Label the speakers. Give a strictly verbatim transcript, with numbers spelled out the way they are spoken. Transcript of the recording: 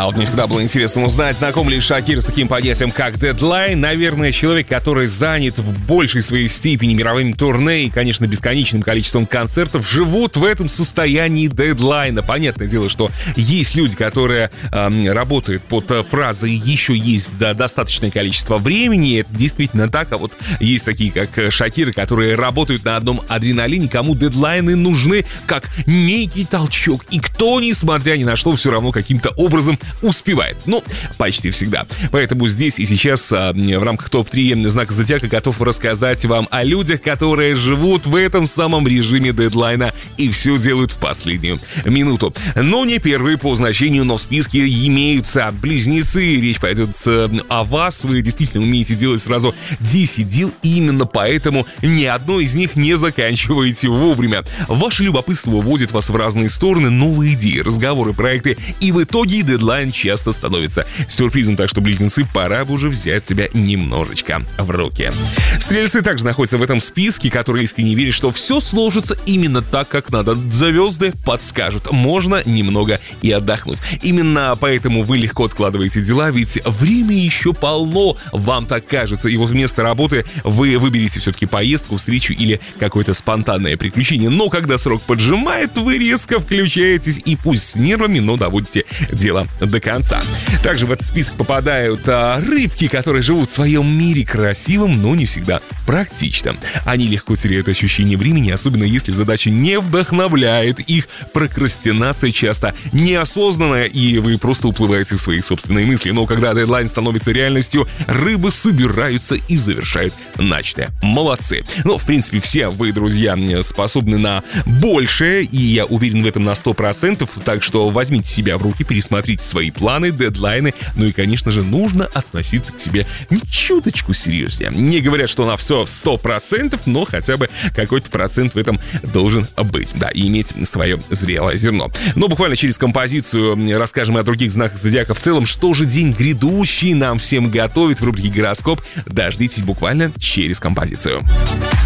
Speaker 1: А вот мне всегда было интересно узнать, знаком ли Шакир с таким понятием, как дедлайн. Наверное, человек, который занят в большей своей степени мировыми турне и, конечно, бесконечным количеством концертов, живут в этом состоянии дедлайна. Понятное дело, что есть люди, которые э, работают под фразой «еще есть да, достаточное количество времени». Это действительно так. А вот есть такие, как Шакиры, которые работают на одном адреналине, кому дедлайны нужны как некий толчок. И кто, несмотря ни на что, все равно каким-то образом успевает. Ну, почти всегда. Поэтому здесь и сейчас а, в рамках топ три знака зодиака готов рассказать вам о людях, которые живут в этом самом режиме дедлайна и все делают в последнюю минуту. Но не первые по значению, но в списке имеются близнецы. Речь пойдет о вас. Вы действительно умеете делать сразу десять дел, и именно поэтому ни одно из них не заканчиваете вовремя. Ваше любопытство вводит вас в разные стороны, новые идеи, разговоры, проекты, и в итоге дедлайн часто становится сюрпризом, так что, близнецы, пора бы уже взять себя немножечко в руки. Стрельцы также находятся в этом списке, которые искренне верят, что все сложится именно так, как надо. Звезды подскажут, можно немного и отдохнуть. Именно поэтому вы легко откладываете дела, ведь время еще полно, вам так кажется, и вот вместо работы вы выберете все-таки поездку, встречу или какое-то спонтанное приключение. Но когда срок поджимает, вы резко включаетесь и пусть с нервами, но доводите дело до конца. Также в этот список попадают а, рыбки, которые живут в своем мире красивым, но не всегда практичным. Они легко теряют ощущение времени, особенно если задача не вдохновляет их. Прокрастинация часто неосознанная, и вы просто уплываете в свои собственные мысли. Но когда дедлайн становится реальностью, рыбы собираются и завершают начатое. Молодцы. Ну, в принципе, все вы, друзья, способны на большее, и я уверен в этом на сто процентов. Так что возьмите себя в руки, пересмотрите свои планы, дедлайны. Ну и, конечно же, нужно относиться к себе не чуточку серьезнее. Не говорят, что на все сто процентов, но хотя бы какой-то процент в этом должен быть. Да, и иметь свое зрелое зерно. Но буквально через композицию расскажем о других знаках зодиака в целом. Что же день грядущий нам всем готовит в рубрике «Гороскоп». Дождитесь буквально через композицию.